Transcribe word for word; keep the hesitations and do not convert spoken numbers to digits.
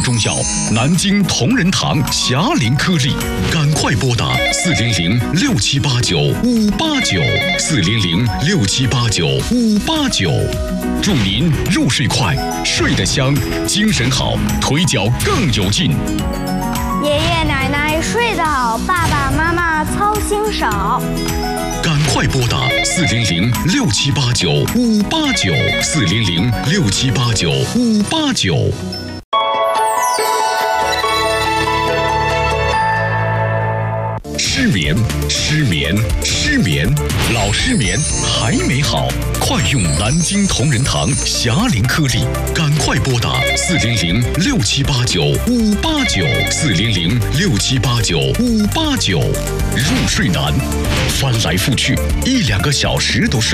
中药，南京同仁堂霞灵颗粒，赶快拨打四零零六七八九五八九四零零六七八九五八九，祝您入睡快，睡得香，精神好，腿脚更有劲。 爷爷奶奶睡得好，爸爸妈妈操心少。 赶快拨打四零零六七八九五八九四零零六七八九五八九。失眠，失眠，失眠，老失眠还没好，快用南京同仁堂霞灵颗粒，赶快拨打四零零六七八九五八九四零零六七八九五八九。入睡难，翻来覆去一两个小时都睡。